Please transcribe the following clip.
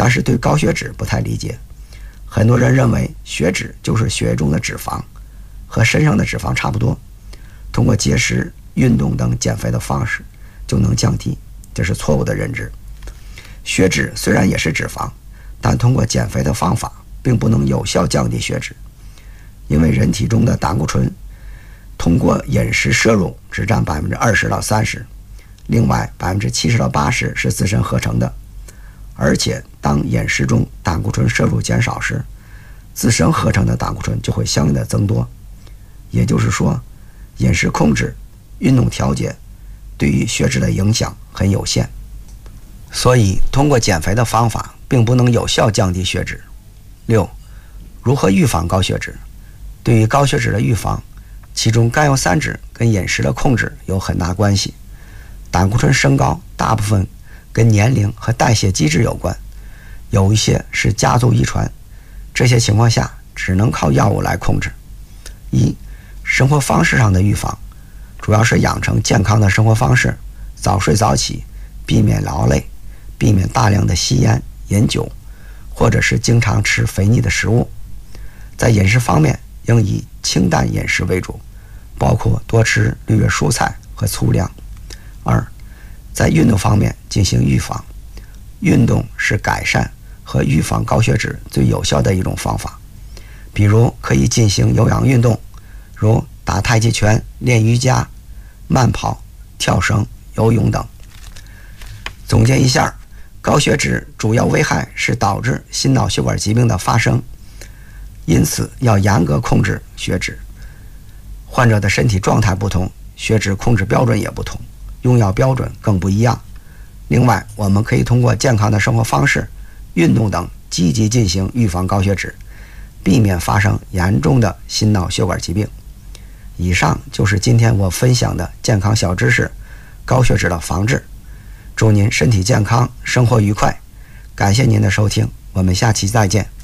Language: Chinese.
但是对高血脂不太理解。很多人认为血脂就是血液中的脂肪，和身上的脂肪差不多，通过节食、运动等减肥的方式就能降低，这是错误的认知。血脂虽然也是脂肪，但通过减肥的方法并不能有效降低血脂，因为人体中的胆固醇通过饮食摄入只占20%到30%，另外70%到80%是自身合成的。而且当饮食中胆固醇摄入减少时，自身合成的胆固醇就会相应的增多。也就是说，饮食控制、运动调节对于血脂的影响很有限，所以通过减肥的方法并不能有效降低血脂。6. 如何预防高血脂？对于高血脂的预防，其中甘油三酯跟饮食的控制有很大关系。胆固醇升高大部分跟年龄和代谢机制有关，有一些是家族遗传，这些情况下只能靠药物来控制。生活方式上的预防，主要是养成健康的生活方式，早睡早起，避免劳累，避免大量的吸烟、饮酒，或者是经常吃肥腻的食物。在饮食方面，应以清淡饮食为主，包括多吃绿叶蔬菜和粗粮。在运动方面进行预防，运动是改善和预防高血脂最有效的一种方法。比如可以进行有氧运动，如打太极拳、练瑜伽、慢跑、跳绳、游泳等。总结一下，高血脂主要危害是导致心脑血管疾病的发生，因此要严格控制血脂。患者的身体状态不同，血脂控制标准也不同，用药标准更不一样。另外，我们可以通过健康的生活方式、运动等积极进行预防高血脂，避免发生严重的心脑血管疾病。以上就是今天我分享的健康小知识，高血脂的防治。祝您身体健康，生活愉快。感谢您的收听，我们下期再见。